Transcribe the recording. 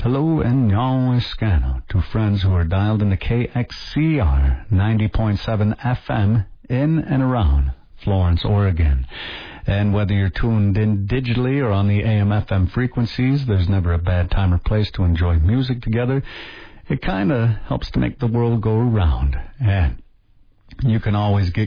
Hello and Scano to friends who are dialed into KXCR 90.7 FM in and around Florence, Oregon. And whether you're tuned in digitally or on the AM/FM frequencies, there's never a bad time or place to enjoy music together. It kind of helps to make the world go around. And you can always get